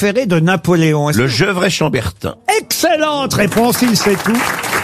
préféré de Napoléon? Le Gevrey-Chambertin. Excellente réponse, il sait tout.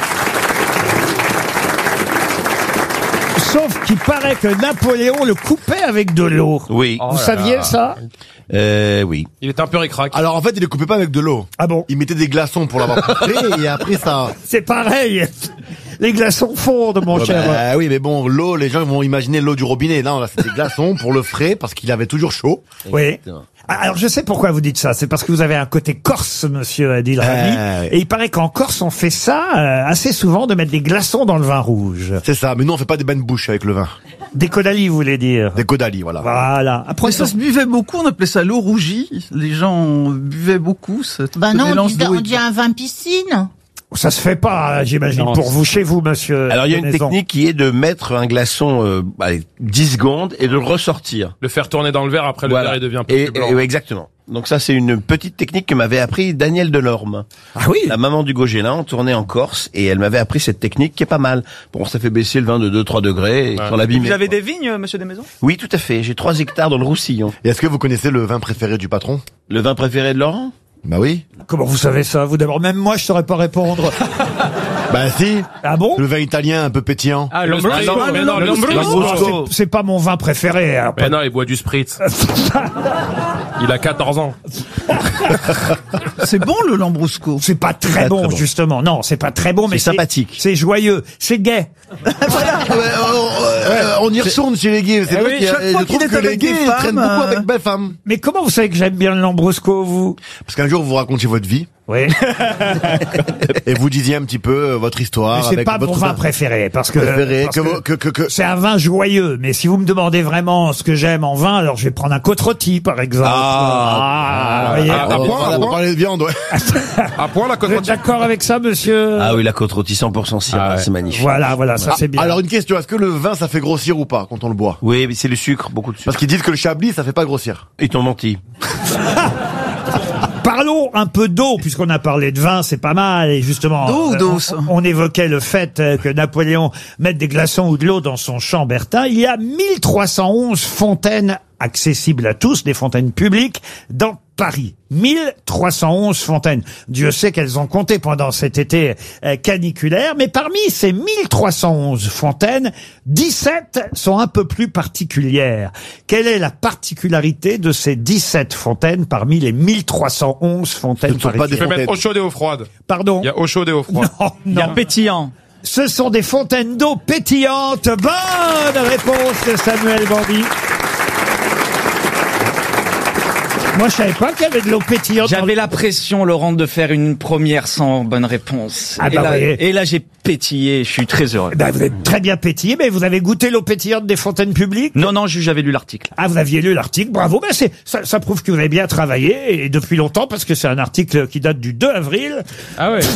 Sauf qu'il paraît que Napoléon le coupait avec de l'eau. Oui. Vous saviez ça? Oui. Il est un peu ric-rac. Alors en fait, il les coupait pas avec de l'eau. Ah bon? Il mettait des glaçons pour l'avoir coupé et après ça... C'est pareil. Les glaçons fondent, mon cher. Bah, oui, mais bon, l'eau, les gens vont imaginer l'eau du robinet. Non, là, c'est des glaçons pour le frais parce qu'il avait toujours chaud. Oui. Alors je sais pourquoi vous dites ça. C'est parce que vous avez un côté corse, monsieur Adil Rami. oui. Et il paraît qu'en Corse, on fait ça assez souvent, de mettre des glaçons dans le vin rouge. C'est ça, mais nous on fait pas des bains de bouche avec le vin. Des caudalie, vous voulez dire? Des caudalie, voilà. Voilà. Après, Mais ça se buvait beaucoup, on appelait ça l'eau rougie. Les gens buvaient beaucoup ce non, mélange d'eau on et dit un vin piscine. ça se fait pas, j'imagine, Non, pour vous, chez vous, monsieur. Alors il y a une Denaison. technique qui est de mettre un glaçon 10 secondes et de le ressortir. Le faire tourner dans le verre, après le verre il devient plus blanc. Et exactement. Donc ça c'est une petite technique que m'avait appris Daniel Delorme. Ah oui? La maman du Gogélin, on tournait en Corse et elle m'avait appris cette technique qui est pas mal. Bon, ça fait baisser le vin de 2-3 degrés et sans l'abîmer. Vous avez des vignes, monsieur Desmaisons? Oui, tout à fait. J'ai 3 hectares dans le Roussillon. Et est-ce que vous connaissez le vin préféré du patron? Le vin préféré de Laurent? Bah oui. Comment vous savez ça? Vous d'abord, même moi, je saurais pas répondre. Bah si. Ah bon? Le vin italien un peu pétillant. Ah, Le Spritz. Lambrusco. Mais non, le Non, Lambrusco. c'est pas mon vin préféré. Hein, Mais non, il boit du Spritz. Il a 14 ans. C'est bon le Lambrusco. C'est pas très Très, bon, très bon. justement. Non, c'est pas très bon, mais C'est sympathique. C'est joyeux, c'est gai. On y retourne chez les gays. C'est vrai oui, qu'il y a- chaque fois je trouve qu'il est que les avec gays des ils traînent femmes, beaucoup avec belles femmes. Mais comment vous savez que j'aime bien le Lambrusco, vous? Parce qu'un jour vous racontiez votre vie Oui. et vous disiez un petit peu votre Mais histoire c'est avec pas mon votre vin préféré, parce que, préféré. parce que c'est un vin joyeux. Mais si vous me demandez vraiment ce que j'aime en vin, alors je vais prendre un côte rôti, par exemple. Vous voyez. On va parler de viande, ouais. À point la côte Vous êtes rôtie. d'accord avec ça, monsieur? Ah oui, la côte rôtie 100% syrah, Ah ouais. c'est magnifique. Voilà, ça c'est bien. Alors une question, est-ce que le vin ça fait grossir ou pas quand on le boit? Oui, mais c'est le sucre, beaucoup de sucre. Parce qu'ils disent que le chablis ça fait pas grossir. Ils t'ont menti. Parlons un peu d'eau, puisqu'on a parlé de vin, c'est pas mal. Et justement, D'eau ou d'os? on évoquait le fait que Napoléon mette des glaçons ou de l'eau dans son chambertin. Il y a 1311 fontaines accessibles à tous, des fontaines publiques, dans Paris. 1311 fontaines. Dieu sait qu'elles ont compté pendant cet été caniculaire, mais parmi ces 1311 fontaines, 17 sont un peu plus particulières. Quelle est la particularité de ces 17 fontaines parmi les 1311 fontaines Ce ne sont pas Tu des peux mettre fontaines. eau chaude et eau froide. Pardon? Il y a eau chaude et eau froide. Non, Il y a non. pétillant. Ce sont des fontaines d'eau pétillantes. Bonne réponse de Samuel Bandy. Moi, je savais pas qu'il y avait de l'eau pétillante. J'avais la pression, Laurent, de faire une première sans bonne réponse. Ah bah oui. Et là, j'ai pétillé. Je suis très heureux. Ben, vous êtes très bien pétillé, mais vous avez goûté l'eau pétillante des fontaines publiques? Non, j'avais lu l'article. Ah, vous aviez lu l'article. Bravo. Ben, ça prouve que vous avez bien travaillé, et depuis longtemps, parce que c'est un article qui date du 2 avril. Ah ouais.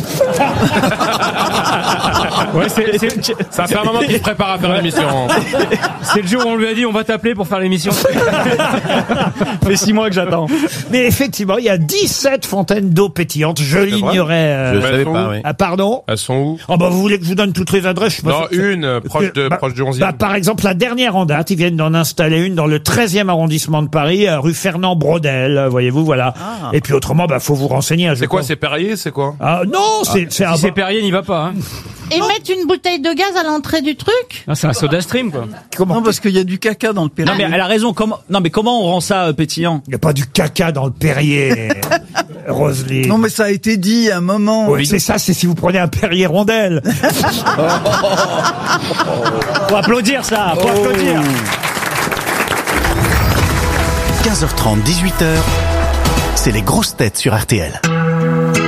Ouais, ça fait un moment qu'il se prépare à faire l'émission. C'est le jour où on lui a dit on va t'appeler pour faire l'émission. Ça fait 6 mois que j'attends. Mais effectivement, il y a 17 fontaines d'eau pétillante. Je l'ignorais. Je Elles savais sont pas, où oui. Ah, pardon? Elles sont où? Oh, bah, vous voulez que je vous donne toutes les adresses? Je suis pas Non, sûr que ça- une proche du 11e. Bah, par exemple, la dernière en date, ils viennent d'en installer une dans le 13e arrondissement de Paris, rue Fernand Braudel, voyez-vous, voilà. Et puis autrement, bah, faut vous renseigner. C'est quoi, c'est Perrier, c'est quoi? Ah, non, c'est un... Si c'est Perrier, n'y va pas. Hein. Et mettre une bouteille de gaz à l'entrée du truc? Non, c'est un soda stream, quoi. Comment? Non, parce qu'il y a du caca dans le Non, mais Perrier. elle a raison. Comment on rend ça pétillant? Il n'y a pas du caca dans le Perrier, Roselyne. Non, mais ça a été dit à un moment. Oui, c'est ça, c'est si vous prenez un Perrier rondelle. Faut applaudir ça. Faut applaudir. 15h30, 18h, c'est les grosses têtes sur RTL.